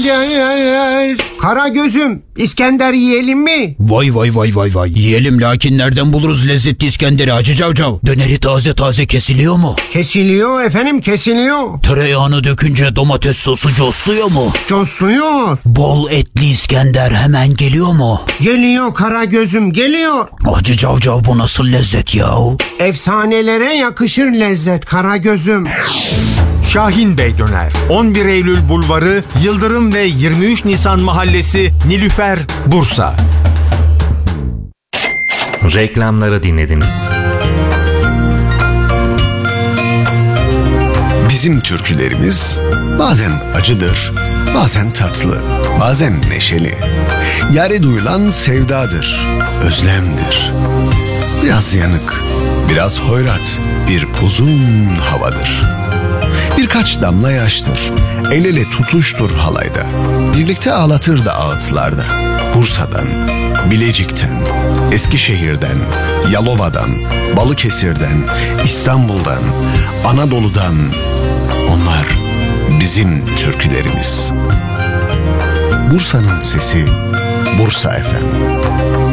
İskender. Karagöz'üm, İskender yiyelim mi? Vay vay vay vay vay. Yiyelim, lakin nereden buluruz lezzetli İskender'i Hacı Cavcav? Döneri taze taze kesiliyor mu? Kesiliyor efendim, kesiliyor. Tereyağını dökünce domates sosu cosluyor mu? Cosluyor. Bol etli İskender hemen geliyor mu? Geliyor Karagöz'üm, geliyor. Hacı Cavcav, bu nasıl lezzet yahu? Efsanelere yakışır lezzet Karagöz'üm. Şahin Bey Döner. 11 Eylül Bulvarı, Yıldırım ve 23 Nisan Mahallesi, Nilüfer, Bursa. Reklamları dinlediniz. Bizim türkülerimiz bazen acıdır, bazen tatlı, bazen neşeli. Yâre duyulan sevdadır, özlemdir. Biraz yanık, biraz hoyrat, bir uzun havadır. Birkaç damla yaştır, el ele tutuştur halayda. Birlikte ağlatır da ağıtlarda. Bursa'dan, Bilecik'ten, Eskişehir'den, Yalova'dan, Balıkesir'den, İstanbul'dan, Anadolu'dan. Onlar bizim türkülerimiz. Bursa'nın sesi, Bursa FM.